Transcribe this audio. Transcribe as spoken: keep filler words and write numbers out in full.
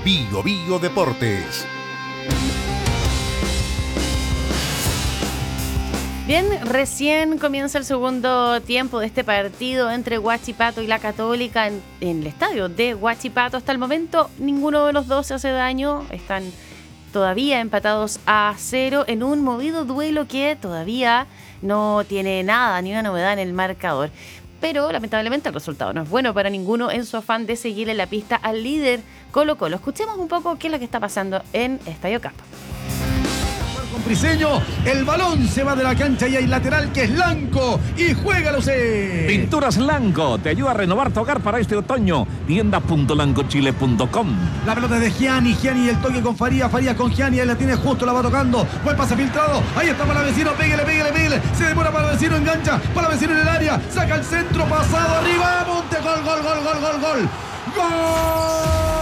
Bio Bio Deportes. Bien, recién comienza el segundo tiempo de este partido entre Huachipato y la Católica en, en el estadio de Huachipato. Hasta el momento ninguno de los dos se hace daño, están todavía empatados a cero en un movido duelo que todavía no tiene nada, ni una novedad en el marcador. Pero lamentablemente el resultado no es bueno para ninguno en su afán de seguir en la pista al líder Colo Colo. Escuchemos un poco qué es lo que está pasando en Estadio Cap. Con Briseño, el balón se va de la cancha y hay lateral que es Lanco y juega lo sé. Pinturas Lanco te ayuda a renovar tu hogar para este otoño. tienda punto lanco chile punto com. La pelota es de Gianni, Gianni el toque con Faría, Faría con Gianni, él la tiene justo, la va tocando. Buen pase filtrado, ahí está para Vecino, pégale, pégale, pégale. Se demora para Vecino, engancha, para Vecino en el área, saca el centro, pasado arriba, Monte, gol, gol, gol, gol, gol, gol. ¡Gol!